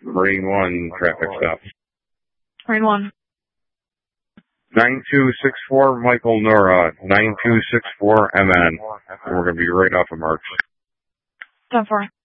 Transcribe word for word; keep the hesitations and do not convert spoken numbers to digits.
Marine one, traffic stop. Marine one. nine two six four, Michael Nora, nine two six four M N. We're going to be right off of March. ten four.